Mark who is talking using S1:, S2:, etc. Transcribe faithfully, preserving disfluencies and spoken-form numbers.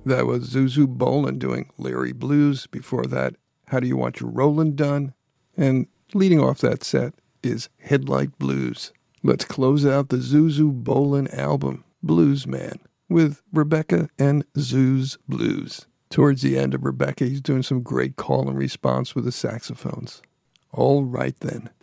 S1: That was Zuzu Bolin doing Larry Blues. Before that, How Do You Want Your Rollin' Done? And leading off that set is Headlight Blues. Let's close out the Zuzu Bolin album, Blues Man, with Rebecca and Zoo's Blues. Towards the end of Rebecca, he's doing some great call and response with the saxophones. All right then.